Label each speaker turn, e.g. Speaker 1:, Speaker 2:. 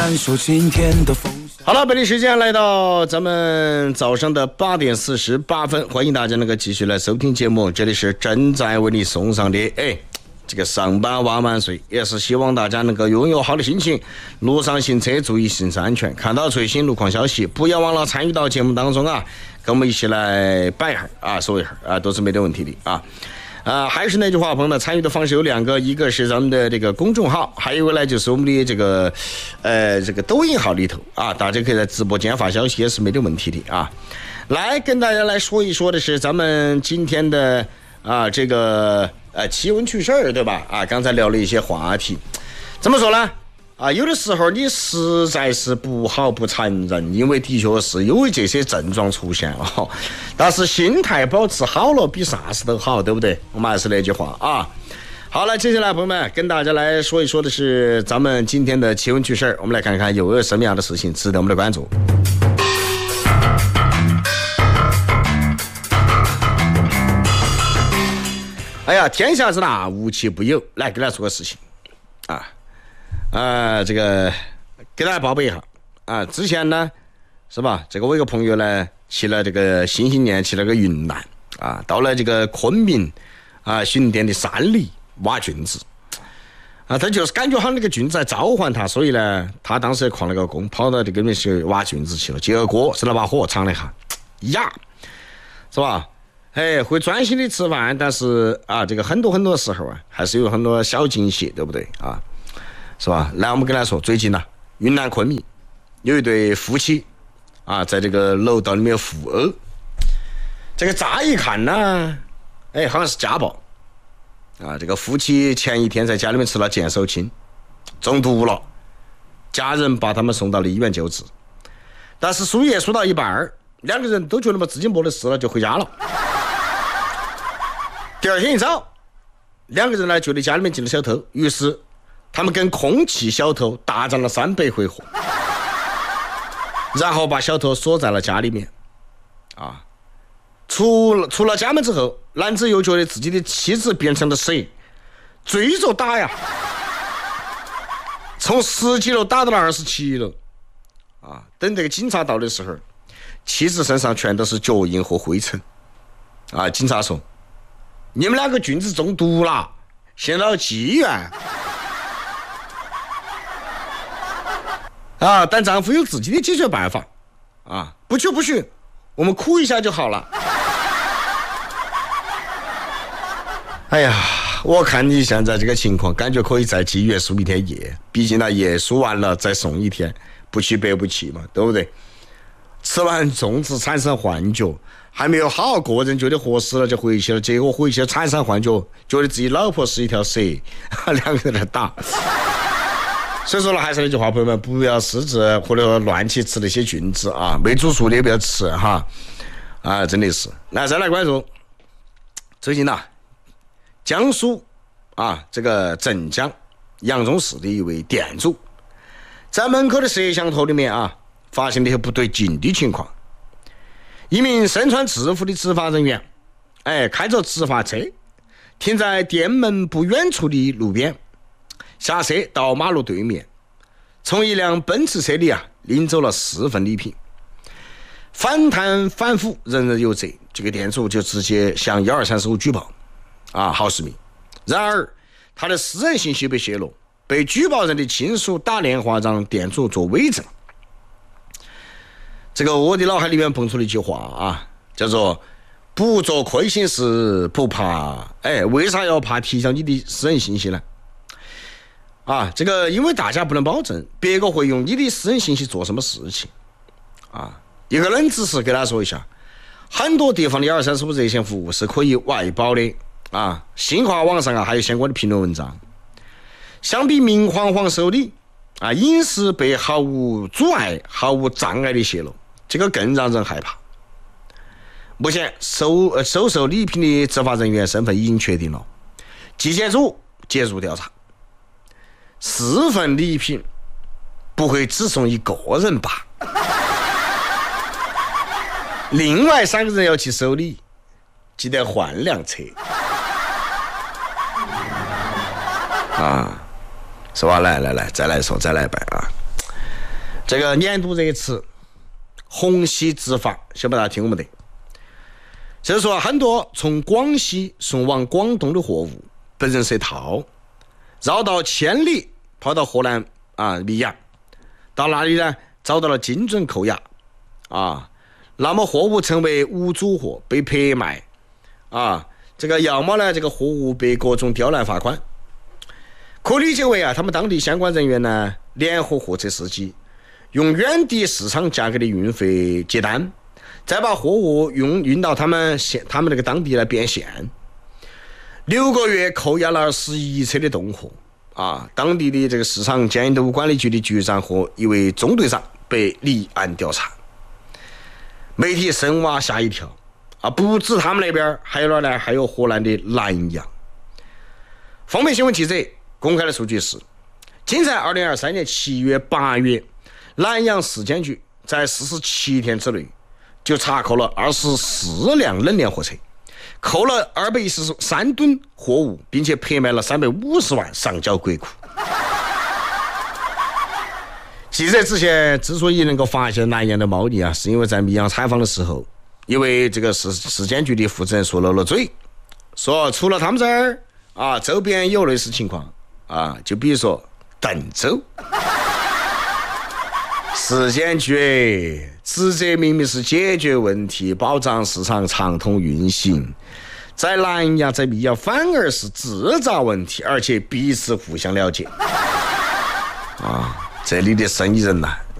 Speaker 1: 传说今天的风。
Speaker 2: 好了，北京时间来到咱们早上的8点48分，欢迎大家能够继续来收听节目，这里是正在为你送上的这个上班晚万岁，也是希望大家能够拥有好的心情，路上行车注意行车安全，看到最新路况消息不要忘了参与到节目当中啊，跟我们一起来摆一下啊，说一下啊，都是没得问题的啊。还是那句话，朋友们，参与的方式有2个，一个是咱们的这个公众号，还有一个呢就是我们的这个抖音号里头啊，大家可以在直播间发消息也是没得问题的啊。来跟大家来说一说的是咱们今天的这个奇闻趣事儿，对吧？啊，刚才聊了一些话题，怎么说呢？啊，有的时候你实在是不好不承认，因为的确是有这些症状出现了，但是心态保持好了，比啥事都好，对不对？我们还是那句话啊。好了，接下来朋友们跟大家来说一说的是咱们今天的奇闻趣事儿，我们来看看有什么样的事情值得我们的关注。哎呀，天下之大，无奇不有。来给大家说个事情这个给大家报备一下啊。之前呢，是吧？这个我一个朋友呢，去了这个新新年，去了个云南啊，到了这个昆明巡店的山里挖菌子啊，他就是感觉好像那个菌子在召唤他，所以呢，他当时旷了个工，跑到这个里面去挖菌子去了。结果是那把火尝了一下，呀，是吧？会专心的吃饭，但是这个很多时候还是有很多小惊喜，对不对啊？是吧？来，我们跟他说，最近呢，云南昆明有一对夫妻在这个楼道里面互殴。这个乍一看呢，好像是家暴这个夫妻前一天在家里面吃了剑手青，中毒了，家人把他们送到了医院救治，但是输液输到一半，2个人都觉得自己没得事了，就回家了。第二天一早，2个人呢觉得家里面进了小偷，于是他们跟空气小偷大战了300回合，然后把小偷锁在了家里面出了家门之后，男子又觉得自己的妻子变成了蛇，追着打呀，从10几楼打到了27楼等这个警察到的时候，妻子身上全都是脚印和灰尘警察说，你们2个菌子中毒了，现在要去医院但丈夫有自己的解决办法不去不许，我们哭一下就好了。哎呀，我看你现在这个情况，感觉可以在妓院输1天液，毕竟那液输完了再送1天，不去白不去嘛，对不对？吃完粽子产生幻觉，还没有好，个人觉得合适了就回去了，结果回去产生幻觉，觉得自己老婆是一条蛇，2个人在打。所以说呢，还是那句话，朋友们，不要私自或者乱去吃那些菌子没煮熟的也不要吃真的是。来，再来关注最近江苏这个镇江扬州市的一位店主，在门口的摄像头里面发现了一些不对劲的情况。一名身穿制服的执法人员开着执法车停在店门不远处的路边，下车到马路对面，从一辆奔驰车里领走了4份礼品。反贪反腐人人有责，这个店主就直接向12345举报好市民。然而他的私人信息被泄露，被举报人的亲属打电话让店主做伪证。这个我的脑海里面蹦出了一句话叫做不做亏心事不怕为啥要怕提交你的私人信息呢？这个因为大家不能保证别个会用你的私人信息做什么事情一个冷知识给大家说一下，很多地方的12345热线服务是可以外包的新华网上还有相关的评论文章。相比明晃晃收礼隐私被毫无阻碍毫无障碍的泄露，这个更让人害怕。目前收受礼品的执法人员身份已经确定了，纪检组介入调查。4份礼品不会只送1个人吧？另外3个人要去收礼，记得换辆车是吧？来，再来说，再来摆这个年度热词虹吸执法，晓不大家听过没得？就是说很多从广西送往广东的货物被人设套，绕道千里跑到河南密阳，到那里呢遭到了精准扣押那么货物成为无主货被拍卖这个要么呢这个货物被各种刁难罚款，可理解为他们当地相关人员呢联合货车司机用远低市场价格的运费接单，再把货物运到他们那个当地来变现。6个月扣押了11车的冻货当地的这个市场监督管理局的局长和一位中队长被立案调查。媒体深挖吓一跳不止他们那边，还有河南的南阳。方面新闻记者公开的数据是，仅在2023年7月、8月，南阳市监局在47天之内就查扣了24辆冷链货车，扣了213吨货物，并且拍卖了350万上交国库。记者之前之所以能够发现南阳的猫腻是因为在密阳采访的时候，因为这个市监局的负责人说漏了嘴，说除了他们这儿周边有类似情况就比如说邓州。市监局职责明明是解决问题，保障市场畅通运行，在南阳在密阳反而是制造问题，而且彼此互相了解这里的生意人